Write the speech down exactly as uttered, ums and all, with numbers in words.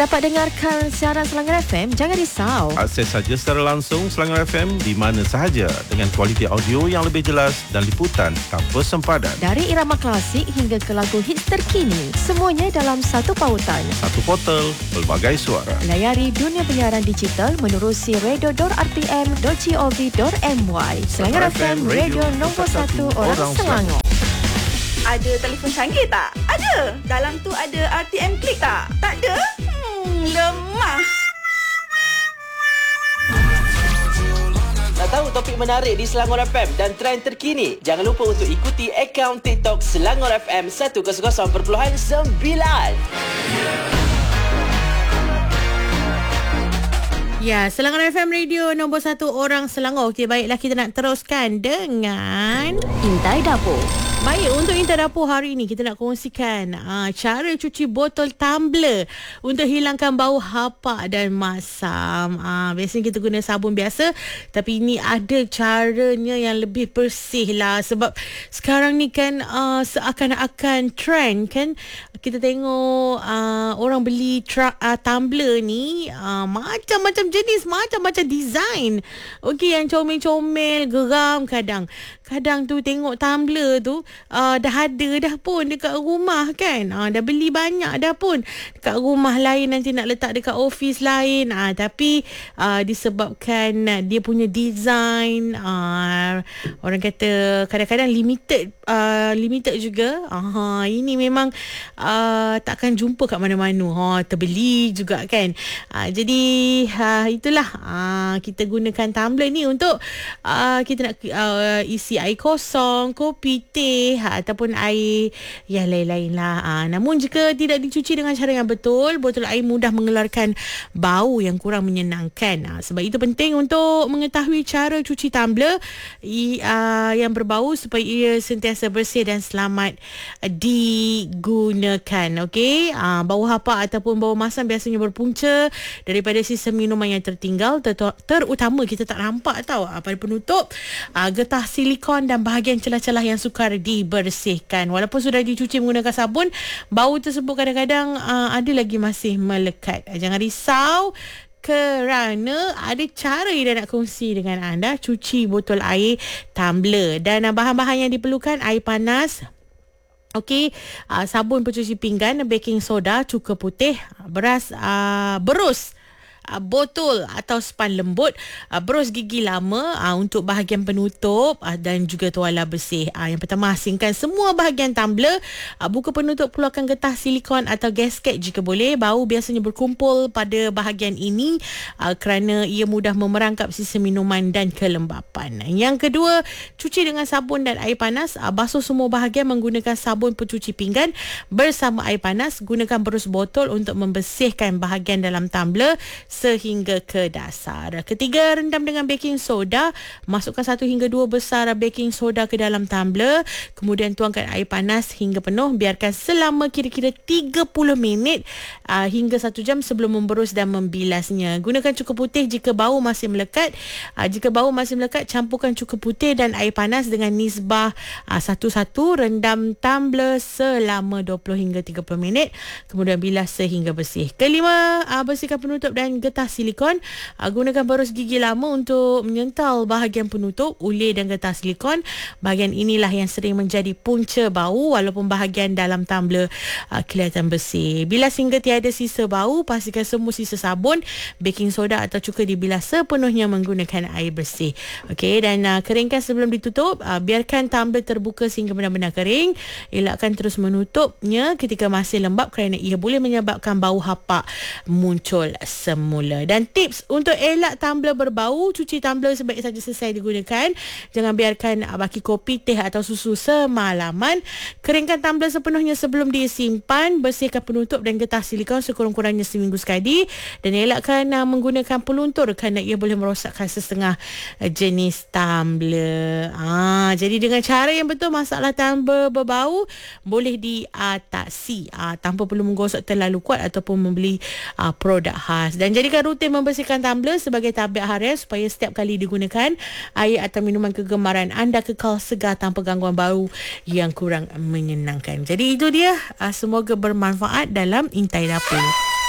Dapat dengarkan siaran Selangor F M, jangan risau. Akses saja secara langsung Selangor F M di mana sahaja dengan kualiti audio yang lebih jelas dan liputan tanpa sempadan. Dari irama klasik hingga ke lagu hits terkini, semuanya dalam satu pautan. Satu portal, pelbagai suara. Layari dunia penyiaran digital menerusi radio dot r t m dot gov dot m y. Selangor F M, radio nombor satu orang, orang Selangor. Ada telefon canggih tak? Ada. Dalam tu ada R T M Klik tak? Tak ada? Hmm, lemah. Nak tahu topik menarik di Selangor F M dan trend terkini? Jangan lupa untuk ikuti akaun TikTok Selangor F M seratus perpuluhan sembilan. Ya, Selangor F M Radio nombor satu orang Selangor. Okey, baiklah kita nak teruskan dengan Intai Dapur. Baik, untuk Intai Dapur hari ini kita nak kongsikan aa, cara cuci botol tumbler untuk hilangkan bau hapak dan masam. Aa, biasanya kita guna sabun biasa, tapi ini ada caranya yang lebih bersih lah. Sebab sekarang ni kan aa, seakan-akan trend kan. Kita tengok aa, orang beli tra- aa, tumbler ni aa, macam-macam jenis, macam-macam design. Okey, yang comel-comel, geram kadang. Kadang tu tengok tumbler tu uh, dah ada dah pun dekat rumah kan. Uh, dah beli banyak dah pun. Dekat rumah lain nanti nak letak dekat office lain. Uh, tapi uh, disebabkan uh, dia punya design, uh, orang kata kadang-kadang limited uh, limited juga. Uh, ini memang uh, takkan jumpa kat mana-mana. Uh, terbeli juga kan. Uh, jadi uh, itulah uh, kita gunakan tumbler ni untuk uh, kita nak uh, isi air kosong, kopi, teh ha, ataupun air yang lain-lain lah. Ha, namun jika tidak dicuci dengan cara yang betul, botol air mudah mengeluarkan bau yang kurang menyenangkan. Ha, sebab itu penting untuk mengetahui cara cuci tumbler i, uh, yang berbau supaya ia sentiasa bersih dan selamat digunakan. Okey, ha, bau hapak ataupun bau masam biasanya berpunca daripada sisa minuman yang tertinggal, ter- terutama kita tak nampak tau ha, pada penutup uh, getah silikon dan bahagian celah-celah yang sukar dibersihkan. Walaupun sudah dicuci menggunakan sabun, bau tersebut kadang-kadang uh, ada lagi masih melekat. Jangan risau, kerana ada cara yang nak kongsi dengan anda cuci botol air tumbler. Dan uh, bahan-bahan yang diperlukan: air panas, okey, uh, sabun pencuci pinggan, baking soda, cuka putih, beras, uh, berus Uh, botol atau span lembut, uh, berus gigi lama uh, untuk bahagian penutup uh, dan juga tuala bersih. Uh, yang pertama, asingkan semua bahagian tumbler. Uh, buka penutup, keluarkan getah silikon atau gasket jika boleh. Bau biasanya berkumpul pada bahagian ini uh, kerana ia mudah memerangkap sisa minuman dan kelembapan. Yang kedua, cuci dengan sabun dan air panas. Uh, basuh semua bahagian menggunakan sabun pencuci pinggan bersama air panas. Gunakan berus botol untuk membersihkan bahagian dalam tumbler sehingga ke dasar. Ketiga, rendam dengan baking soda. Masukkan satu hingga dua besar baking soda ke dalam tumbler. Kemudian tuangkan air panas hingga penuh. Biarkan selama kira-kira tiga puluh minit uh, hingga satu jam sebelum memberus dan membilasnya. Gunakan cuka putih jika bau masih melekat. Uh, jika bau masih melekat, campurkan cuka putih dan air panas dengan nisbah uh, satu-satu. Rendam tumbler selama dua puluh hingga tiga puluh minit. Kemudian bilas sehingga bersih. Kelima, uh, bersihkan penutup dan getah silikon. Uh, gunakan berus gigi lama untuk menyental bahagian penutup, ulir dan getah silikon. Bahagian inilah yang sering menjadi punca bau walaupun bahagian dalam tumbler uh, kelihatan bersih. Bilas hingga tiada sisa bau. Pastikan semua sisa sabun, baking soda atau cuka dibilas sepenuhnya menggunakan air bersih. Okey, dan uh, keringkan sebelum ditutup. Uh, biarkan tumbler terbuka sehingga benar-benar kering. Elakkan terus menutupnya ketika masih lembap kerana ia boleh menyebabkan bau hapak muncul semula. Mula. Dan tips untuk elak tumbler berbau: cuci tumbler sebaik saja selesai digunakan. Jangan biarkan baki kopi, teh atau susu semalaman. Keringkan tumbler sepenuhnya sebelum disimpan. Bersihkan penutup dan getah silikon sekurang-kurangnya seminggu sekali. Dan elakkan uh, menggunakan peluntur kerana ia boleh merosakkan setengah uh, jenis tumbler. Ah, jadi dengan cara yang betul, masalah tumbler berbau boleh diatasi uh, tanpa perlu menggosok terlalu kuat ataupun membeli uh, produk khas. Dan jadikan rutin membersihkan tumbler sebagai tabiat harian supaya setiap kali digunakan, air atau minuman kegemaran anda kekal segar tanpa gangguan bau yang kurang menyenangkan. Jadi itu dia, semoga bermanfaat dalam Intai Dapur.